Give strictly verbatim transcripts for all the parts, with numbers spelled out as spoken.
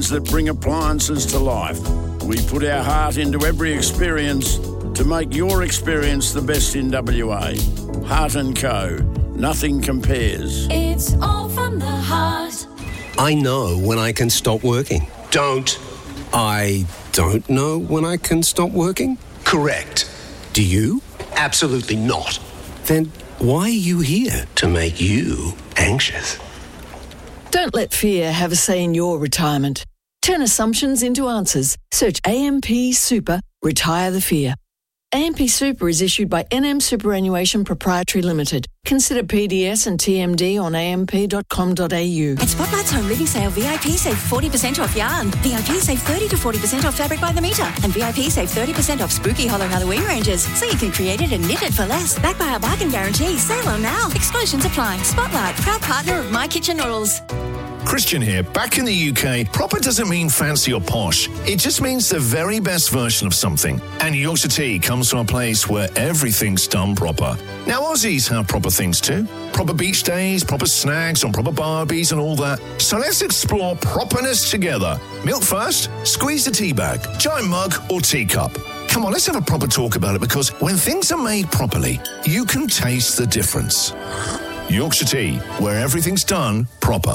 companies that bring appliances to life. We put our heart into every experience to make your experience the best in W A. Heart and Co. Nothing compares. It's all from the heart. I know when I can stop working. Don't. I don't know when I can stop working? Correct. Do you? Absolutely not. Then why are you here? To make you anxious. Don't let fear have a say in your retirement. Turn assumptions into answers. Search A M P Super, Retire the Fear. A M P Super is issued by N M Superannuation Proprietary Limited. Consider P D S and T M D on a m p dot com dot a u. At Spotlight's Home Living Sale, V I P save forty percent off yarn. V I P save thirty to forty percent off fabric by the metre. And V I P save thirty percent off spooky hollow Halloween ranges. So you can create it and knit it for less. Backed by our bargain guarantee. Sale on now. Exclusions apply. Spotlight, proud partner of My Kitchen Noodles. Christian here. Back in the U K, proper doesn't mean fancy or posh. It just means the very best version of something. And Yorkshire Tea comes from a place where everything's done proper. Now, Aussies have proper things too. Proper beach days, proper snags on proper barbies and all that. So let's explore properness together. Milk first, squeeze the tea bag, giant mug or teacup. Come on, let's have a proper talk about it, because when things are made properly, you can taste the difference. Yorkshire Tea, where everything's done proper.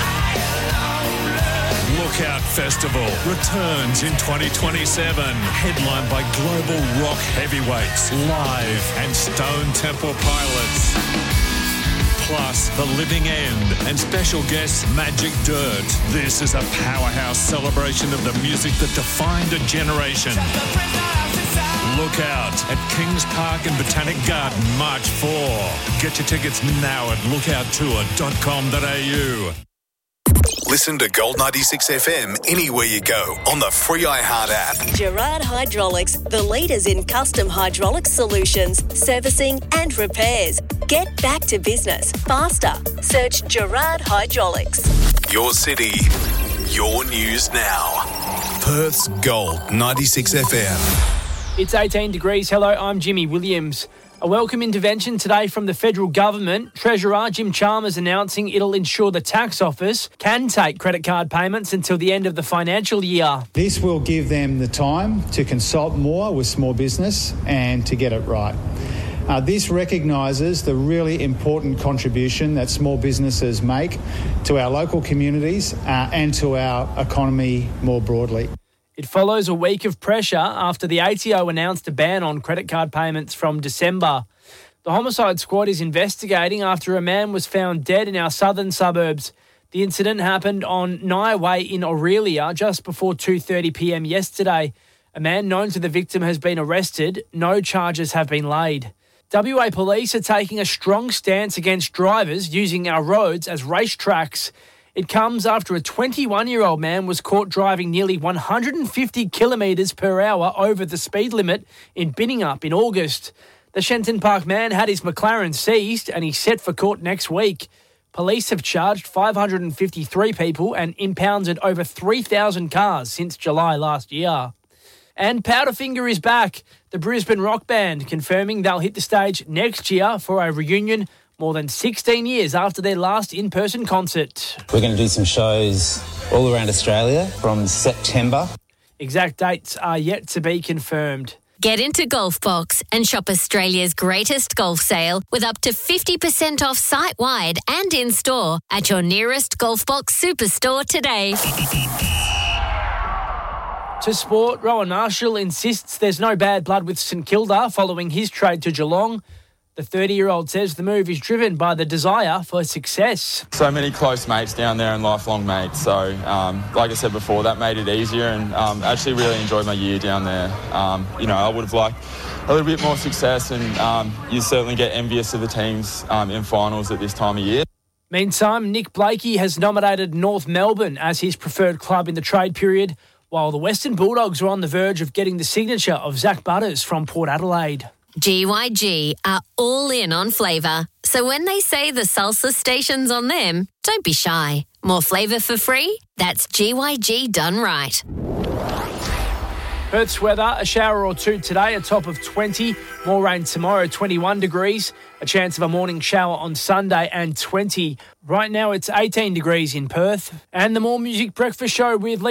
Lookout Festival returns in twenty twenty-seven, headlined by global rock heavyweights, Live and Stone Temple Pilots. Plus, The Living End and special guests Magic Dirt. This is a powerhouse celebration of the music that defined a generation. Look out at Kings Park and Botanic Garden, March fourth. Get your tickets now at lookout tour dot com dot a u. Listen to Gold ninety-six F M anywhere you go on the free iHeart app. Gerard Hydraulics, the leaders in custom hydraulic solutions, servicing and repairs. Get back to business faster. Search Gerard Hydraulics. Your city, your news now. Perth's Gold ninety-six F M. It's eighteen degrees. Hello, I'm Jimmy Williams. A welcome intervention today from the federal government. Treasurer Jim Chalmers announcing it'll ensure the tax office can take credit card payments until the end of the financial year. This will give them the time to consult more with small business and to get it right. Uh, this recognises the really important contribution that small businesses make to our local communities uh, and to our economy more broadly. It follows a week of pressure after the A T O announced a ban on credit card payments from December. The Homicide Squad is investigating after a man was found dead in our southern suburbs. The incident happened on Nye Way in Aurelia just before two thirty p m yesterday. A man known to the victim has been arrested. No charges have been laid. W A Police are taking a strong stance against drivers using our roads as racetracks. It comes after a twenty-one-year-old man was caught driving nearly one hundred fifty kilometres per hour over the speed limit in Binningup in August. The Shenton Park man had his McLaren seized and he's set for court next week. Police have charged five hundred fifty-three people and impounded over three thousand cars since July last year. And Powderfinger is back. The Brisbane rock band confirming they'll hit the stage next year for a reunion more than sixteen years after their last in-person concert. We're going to do some shows all around Australia from September. Exact dates are yet to be confirmed. Get into Golfbox and shop Australia's greatest golf sale with up to fifty percent off site-wide and in-store at your nearest Golfbox superstore today. To sport, Rowan Marshall insists there's no bad blood with St Kilda following his trade to Geelong. The thirty-year-old says the move is driven by the desire for success. So many close mates down there and lifelong mates. So, um, like I said before, that made it easier and um, actually really enjoyed my year down there. Um, you know, I would have liked a little bit more success and um, you certainly get envious of the teams um, in finals at this time of year. Meantime, Nick Blakey has nominated North Melbourne as his preferred club in the trade period, while the Western Bulldogs are on the verge of getting the signature of Zach Butters from Port Adelaide. G Y G are all in on flavour, so when they say the salsa station's on them, don't be shy. More flavour for free? That's G Y G done right. Perth's weather, a shower or two today, a top of twenty. More rain tomorrow, twenty-one degrees. A chance of a morning shower on Sunday and twenty. Right now it's eighteen degrees in Perth. And the More Music Breakfast Show with Lee